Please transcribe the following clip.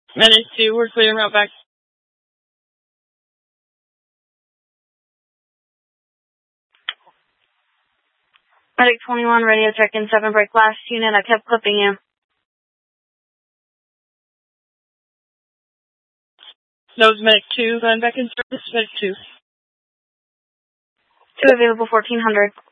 Medic 2, we're clearing route back. Medic 21, radio check-in 7 break last unit. I kept clipping you. That was Medic 2, going back in service, Medic 2. 2 available, 1400.